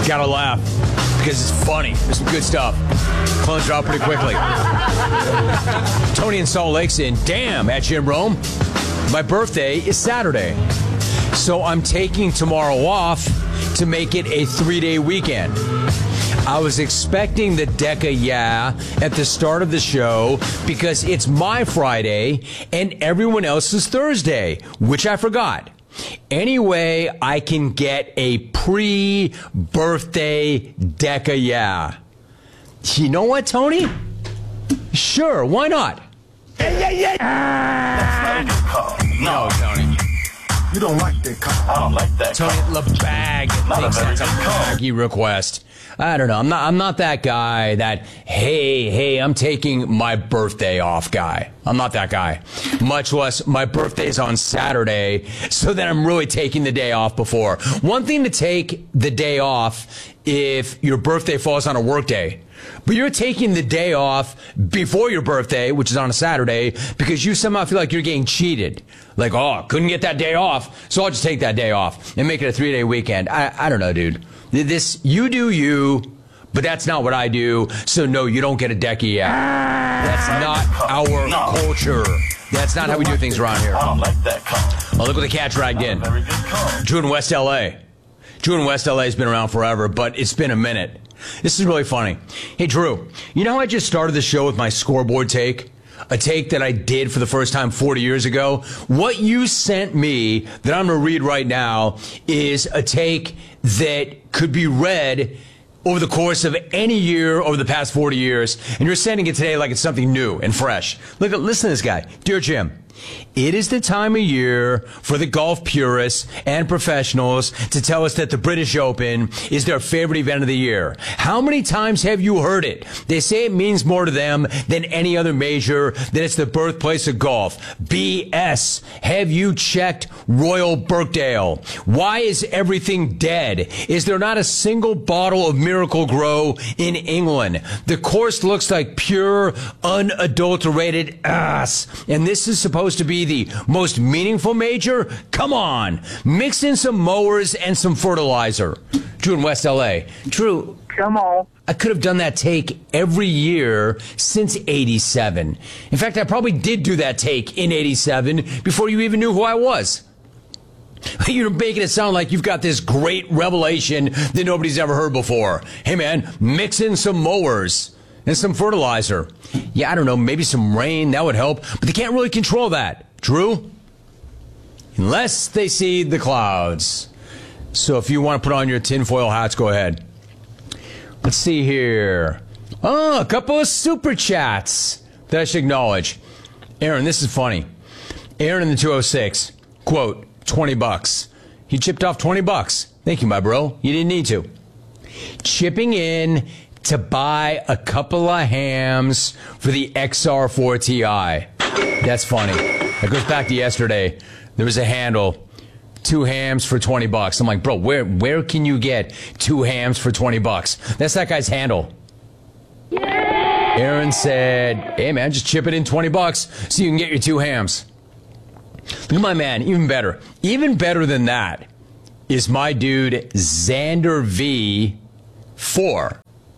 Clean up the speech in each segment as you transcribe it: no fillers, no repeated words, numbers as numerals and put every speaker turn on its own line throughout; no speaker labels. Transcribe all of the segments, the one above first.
Gotta laugh because it's funny. There's some good stuff. Clones are out pretty quickly. Tony in Salt Lake saying, damn, at Jim Rome, my birthday is Saturday. So I'm taking tomorrow off to make it a 3-day weekend. I was expecting the Deca yeah at the start of the show because it's my Friday and everyone else's Thursday, which I forgot. Anyway, I can get a pre-birthday Deca yeah. You know what, Tony? Sure, why not? No, Tony.
You don't like that car.
I don't like that.
Tony LeBag thinks that's a baggy request. I don't know. I'm not that guy that, hey, I'm taking my birthday off guy. I'm not that guy. Much less my birthday's on Saturday, so that I'm really taking the day off before. One thing to take the day off if your birthday falls on a work day. But you're taking the day off before your birthday, which is on a Saturday, because you somehow feel like you're getting cheated. Like, oh, couldn't get that day off, so I'll just take that day off and make it a 3-day weekend. I don't know, dude. This, you do you, but that's not what I do, so no, you don't get a decky yet. That's not our culture. That's not how we do things around here.
I don't like that car.
Oh, look what the cat dragged in.
Very good car.
Drew in West L.A. Drew in West L.A. has been around forever, but it's been a minute. This is really funny. Hey, Drew, you know how I just started the show with my scoreboard take? A take that I did for the first time 40 years ago? What you sent me that I'm going to read right now is a take that could be read over the course of any year over the past 40 years, and you're sending it today like it's something new and fresh. Listen to this guy. Dear Jim, it is the time of year for the golf purists and professionals to tell us that the British Open is their favorite event of the year. How many times have you heard it? They say it means more to them than any other major, that it's the birthplace of golf. BS. Have you checked Royal Birkdale? Why is everything dead? Is there not a single bottle of Miracle Grow in England? The course looks like pure, unadulterated ass. And this is supposed to be the most meaningful major? Come on. Mix in some mowers and some fertilizer. Drew in West L.A. Drew,
come on.
I could have done that take every year since 87. In fact, I probably did do that take in 87 before you even knew who I was. You're making it sound like you've got this great revelation that nobody's ever heard before. Hey, man, mix in some mowers and some fertilizer. Yeah, I don't know, maybe some rain, that would help. But they can't really control that. Drew? Unless they see the clouds. So if you want to put on your tinfoil hats, go ahead. Let's see here. Oh, a couple of super chats that I should acknowledge. Aaron, this is funny. Aaron in the 206, quote, $20. He chipped off $20. Thank you, my bro. You didn't need to. Chipping in to buy a couple of hams for the XR4 Ti. That's funny. That goes back to yesterday. There was a handle, 2 hams for $20. I'm like, bro, where can you get 2 hams for $20? That's that guy's handle. Aaron said, hey man, just chip it in $20 so you can get your 2 hams. Look at my man, even better. Even better than that is my dude Xander V4.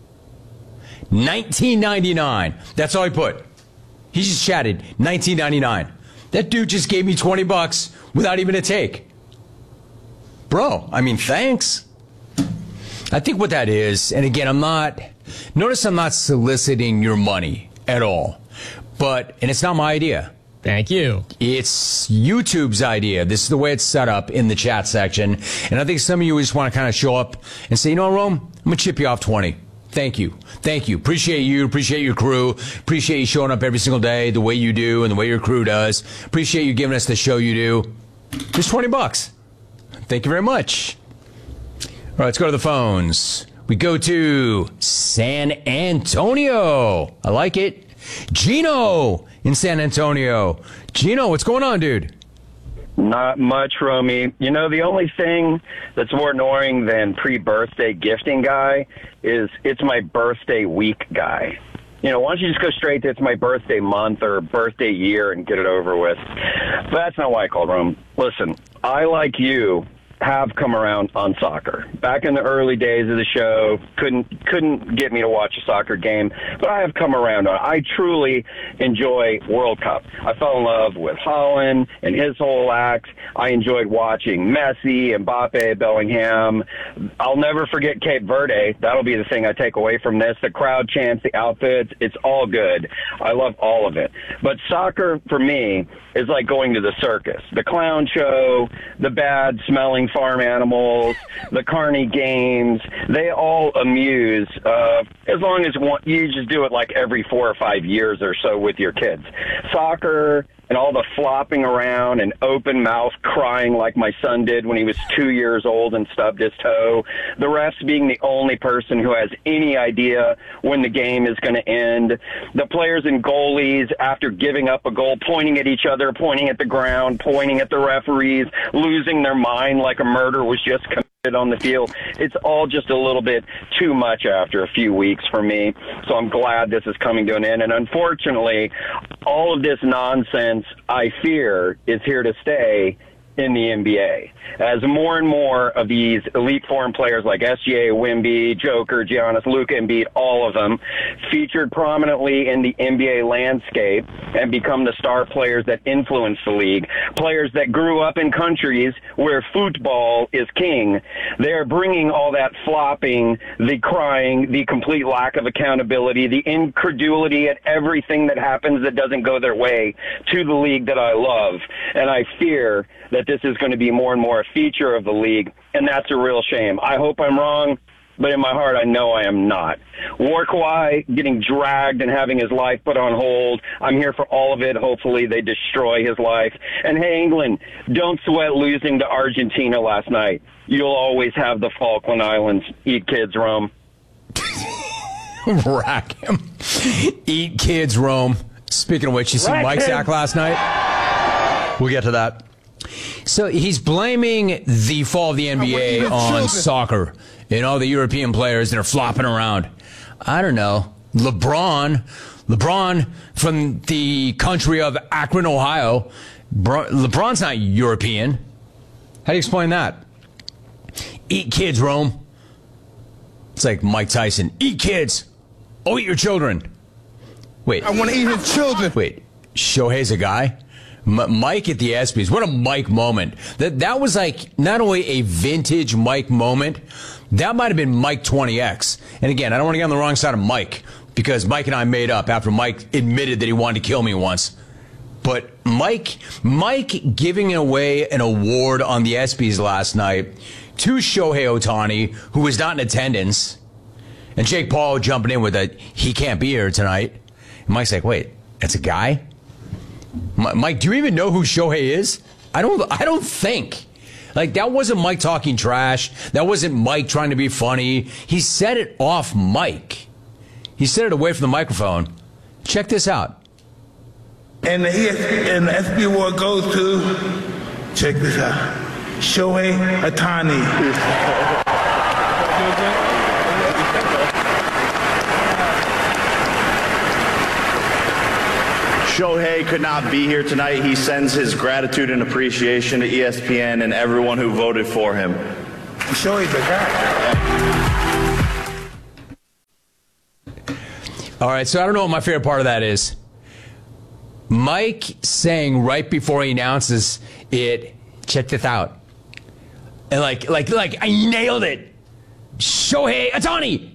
$19.99. That's all he put. He just chatted $19.99. That dude just gave me $20 without even a take. Bro, I mean, thanks. I think what that is, and again, I'm not soliciting your money at all. And it's not my idea.
Thank you.
It's YouTube's idea. This is the way it's set up in the chat section. And I think some of you just want to kind of show up and say, you know what, Rome? I'm going to chip you off 20. Thank you. Thank you. Appreciate you. Appreciate your crew. Appreciate you showing up every single day the way you do and the way your crew does. Appreciate you giving us the show you do. Just $20. Thank you very much. All right, let's go to the phones. We go to San Antonio. I like it. Gino in San Antonio. Gino, what's going on, dude?
Not much, Romy. You know, the only thing that's more annoying than pre-birthday gifting guy is it's my birthday week guy. You know, why don't you just go straight to it's my birthday month or birthday year and get it over with? But that's not why I called, Rome. Listen, I, like you, have come around on soccer. Back in the early days of the show, couldn't get me to watch a soccer game, but I have come around on it. I truly enjoy World Cup. I fell in love with Haaland and his whole act. I enjoyed watching Messi, Mbappe, Bellingham. I'll never forget Cape Verde. That'll be the thing I take away from this. The crowd chants, the outfits, it's all good. I love all of it. But soccer, for me, is like going to the circus. The clown show, the bad-smelling farm animals, the carny games, they all amuse as long as you just do it like every 4 or 5 years or so with your kids. Soccer and all the flopping around and open mouth crying like my son did when he was 2 years old and stubbed his toe. The refs being the only person who has any idea when the game is going to end. The players and goalies, after giving up a goal, pointing at each other, pointing at the ground, pointing at the referees, losing their mind like a murder was just committed on the field. It's all just a little bit too much after a few weeks for me. So I'm glad this is coming to an end. And unfortunately, all of this nonsense, I fear, is here to stay in the NBA. As more and more of these elite foreign players like SGA, Wemby, Joker, Giannis, Luka, Embiid, all of them, featured prominently in the NBA landscape and become the star players that influence the league, players that grew up in countries where football is king, they're bringing all that flopping, the crying, the complete lack of accountability, the incredulity at everything that happens that doesn't go their way to the league that I love. And I fear that this is going to be more and more a feature of the league, and that's a real shame. I hope I'm wrong, but in my heart, I know I am not. War Kawhi getting dragged and having his life put on hold. I'm here for all of it. Hopefully they destroy his life. And hey, England, don't sweat losing to Argentina last night. You'll always have the Falkland Islands. Eat kids, Rome.
Rack him. Eat kids, Rome. Speaking of which, you see Mike's act last night? We'll get to that. So he's blaming the fall of the NBA on soccer and all the European players that are flopping around. I don't know. LeBron from the country of Akron, Ohio. LeBron's not European. How do you explain that? Eat kids, Rome. It's like Mike Tyson. Eat kids. Oh, eat your children. Wait.
I want to eat his children.
Wait. Shohei's a guy? Mike at the ESPYs. What a Mike moment. That was like not only a vintage Mike moment, that might have been Mike 20X. And again, I don't want to get on the wrong side of Mike because Mike and I made up after Mike admitted that he wanted to kill me once. But Mike giving away an award on the ESPYs last night to Shohei Ohtani, who was not in attendance, and Jake Paul jumping in with a, he can't be here tonight. And Mike's like, wait, that's a guy? Mike, do you even know who Shohei is? I don't think. Like, that wasn't Mike talking trash. That wasn't Mike trying to be funny. He said it off mic. He said it away from the microphone. Check this out.
And the ESPY award goes to, check this out, Shohei Ohtani.
Shohei could not be here tonight. He sends his gratitude and appreciation to ESPN and everyone who voted for him.
Shohei's a guy.
All right, so I don't know what my favorite part of that is. Mike saying right before he announces it, check this out. And like I nailed it. Shohei Ohtani.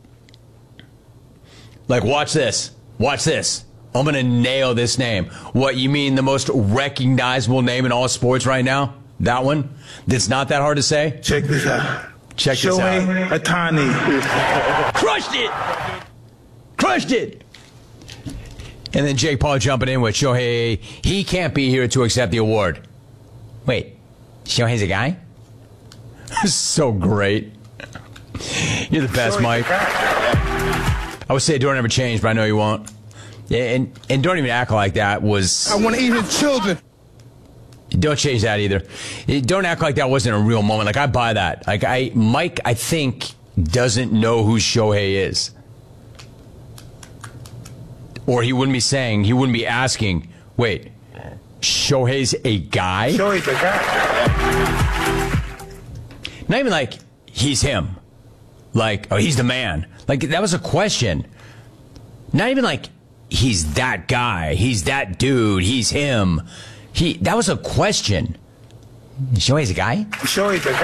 Like, watch this. Watch this. I'm going to nail this name. What, you mean the most recognizable name in all sports right now? That one? That's not that hard to say?
Check this out.
Check this out.
Shohei Ohtani.
Crushed it! Crushed it! And then Jake Paul jumping in with Shohei. He can't be here to accept the award. Wait, Shohei's a guy? So great. You're the best, Mike. I would say don't ever change, but I know you won't. And don't even act like that was...
I want to eat his children.
Don't change that either. Don't act like that wasn't a real moment. Like, I buy that. Like, Mike, I think, doesn't know who Shohei is. Or he wouldn't be asking, wait, Shohei's a guy?
Shohei's a guy.
Not even like, he's him. Like, oh, he's the man. Like, that was a question. Not even like, he's that guy. He's that dude. He's him. That was a question. You sure he's a guy?
You sure he's a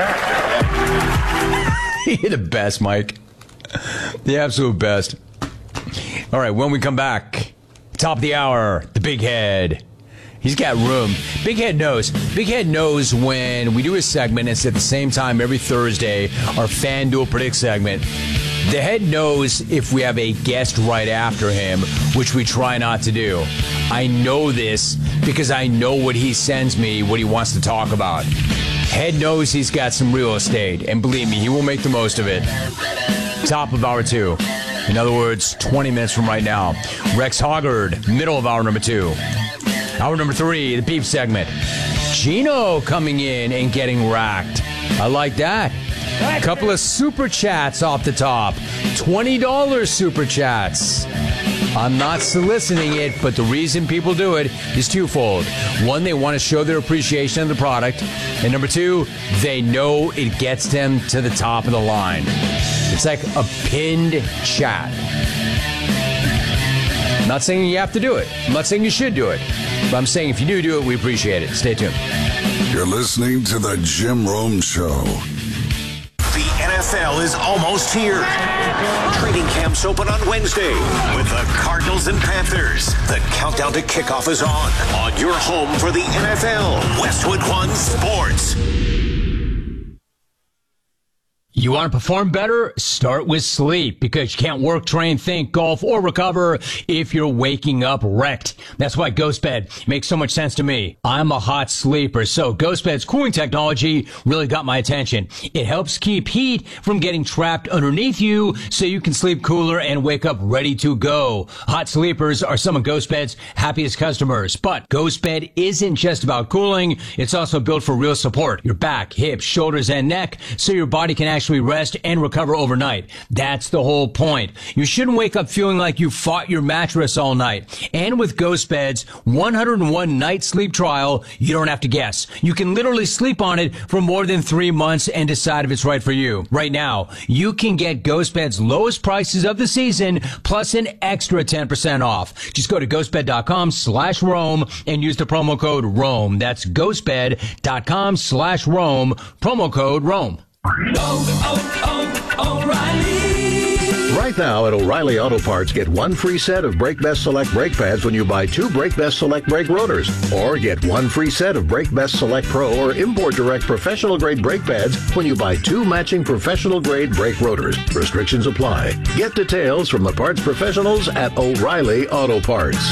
guy?
You're the best, Mike. The absolute best. All right, when we come back, top of the hour, the Big Head. He's got room. Big Head knows. Big Head knows when we do a segment. It's at the same time every Thursday, our FanDuel Predict segment. The head knows if we have a guest right after him, which we try not to do. I know this because I know what he sends me, what he wants to talk about. Head knows he's got some real estate, and believe me, he will make the most of it. Top of hour 2. In other words, 20 minutes from right now. Rex Hoggard, middle of hour number 2. Hour number 3, the Beef segment. Gino coming in and getting racked. I like that. A couple of super chats off the top. $20 super chats. I'm not soliciting it, but the reason people do it is twofold. One, they want to show their appreciation of the product. And number 2, they know it gets them to the top of the line. It's like a pinned chat. I'm not saying you have to do it. I'm not saying you should do it. But I'm saying if you do it, we appreciate it. Stay tuned.
You're listening to The Jim Rome Show.
The NFL is almost here. Training camps open on Wednesday with the Cardinals and Panthers. The countdown to kickoff is on your home for the NFL, Westwood One Sports.
You want to perform better? Start with sleep, because you can't work, train, think, golf, or recover if you're waking up wrecked. That's why GhostBed makes so much sense to me. I'm a hot sleeper, so GhostBed's cooling technology really got my attention. It helps keep heat from getting trapped underneath you so you can sleep cooler and wake up ready to go. Hot sleepers are some of GhostBed's happiest customers, but GhostBed isn't just about cooling. It's also built for real support. Your back, hips, shoulders, and neck, so your body can actually rest and recover overnight. That's the whole point. You shouldn't wake up feeling like you fought your mattress all night. And with GhostBed's 101 night sleep trial, you don't have to guess. You can literally sleep on it for more than 3 months and decide if it's right for you. Right now, you can get GhostBed's lowest prices of the season plus an extra 10% off. Just go to ghostbed.com/Rome and use the promo code Rome. That's ghostbed.com/Rome, promo code Rome.
Right now at O'Reilly Auto Parts, get one free set of Brake Best Select brake pads when you buy 2 Brake Best Select brake rotors. Or get one free set of Brake Best Select Pro or Import Direct professional grade brake pads when you buy 2 matching professional grade brake rotors. Restrictions apply. Get details from the parts professionals at O'Reilly Auto Parts.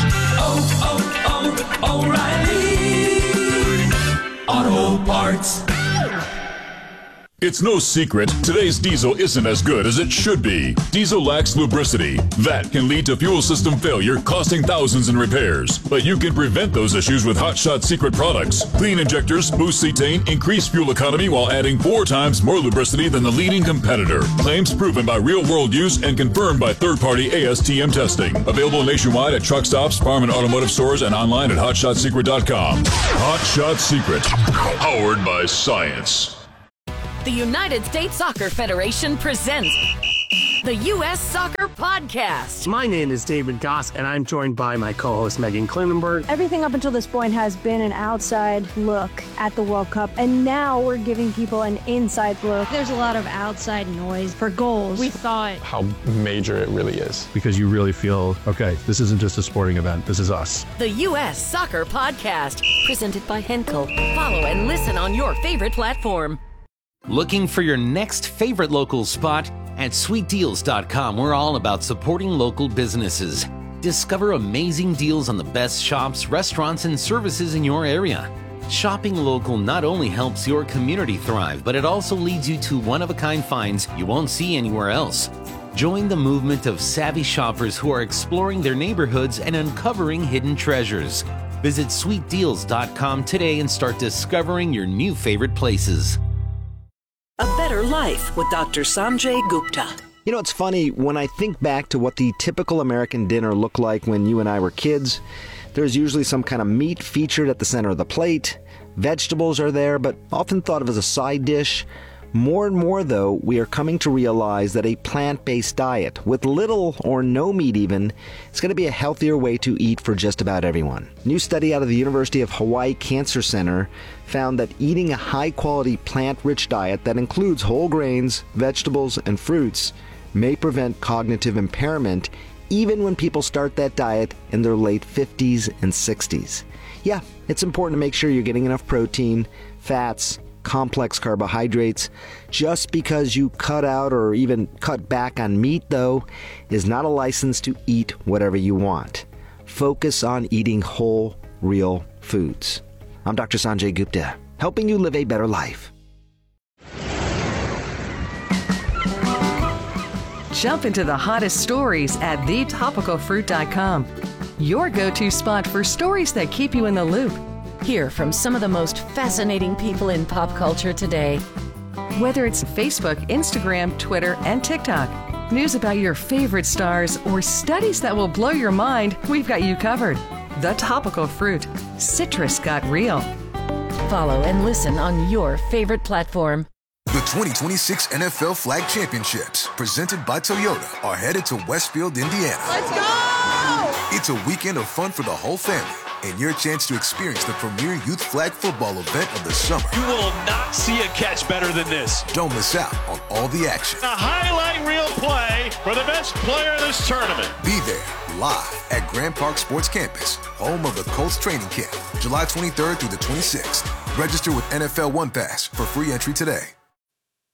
O'Reilly Auto Parts.
It's no secret, today's diesel isn't as good as it should be. Diesel lacks lubricity. That can lead to fuel system failure, costing thousands in repairs. But you can prevent those issues with Hot Shot Secret products. Clean injectors, boost cetane, increase fuel economy while adding 4 times more lubricity than the leading competitor. Claims proven by real-world use and confirmed by third-party ASTM testing. Available nationwide at truck stops, farm and automotive stores, and online at HotShotSecret.com. Hot Shot Secret. Powered by science.
The United States Soccer Federation presents the U.S. Soccer Podcast.
My name is David Goss, and I'm joined by my co-host Megan Klinenberg.
Everything up until this point has been an outside look at the World Cup, and now we're giving people an inside look.
There's a lot of outside noise for goals. We thought
how major it really is, because you really feel, okay, this isn't just a sporting event, this is us.
The U.S. Soccer Podcast, presented by Henkel. Follow and listen on your favorite platform.
Looking for your next favorite local spot? At SweetDeals.com, we're all about supporting local businesses. Discover amazing deals on the best shops, restaurants, and services in your area. Shopping local not only helps your community thrive, but it also leads you to one-of-a-kind finds you won't see anywhere else. Join the movement of savvy shoppers who are exploring their neighborhoods and uncovering hidden treasures. Visit SweetDeals.com today and start discovering your new favorite places.
A Better Life with Dr. Sanjay Gupta.
You know, it's funny, when I think back to what the typical American dinner looked like when you and I were kids, there's usually some kind of meat featured at the center of the plate. Vegetables are there, but often thought of as a side dish. More and more, though, we are coming to realize that a plant-based diet, with little or no meat even, is going to be a healthier way to eat for just about everyone. A new study out of the University of Hawaii Cancer Center found that eating a high-quality plant-rich diet that includes whole grains, vegetables, and fruits may prevent cognitive impairment even when people start that diet in their late 50s and 60s. Yeah, it's important to make sure you're getting enough protein, fats, complex carbohydrates. Just because you cut out or even cut back on meat, though, is not a license to eat whatever you want. Focus on eating whole, real foods. I'm Dr. Sanjay Gupta, helping you live a better life.
Jump into the hottest stories at thetopicalfruit.com. Your go-to spot for stories that keep you in the loop.
Hear from some of the most fascinating people in pop culture today.
Whether it's Facebook, Instagram, Twitter, and TikTok, news about your favorite stars, or studies that will blow your mind, we've got you covered. The Topical Fruit. Citrus got real.
Follow and listen on your favorite platform.
The 2026 NFL Flag Championships, presented by Toyota, are headed to Westfield, Indiana.
Let's go!
It's a weekend of fun for the whole family, and your chance to experience the premier youth flag football event of the summer.
You will not see a catch better than this.
Don't miss out on all the action.
A highlight reel play for the best player in this tournament.
Be there live at Grand Park Sports Campus, home of the Colts training camp, July 23rd through the 26th. Register with NFL One Pass for free entry today.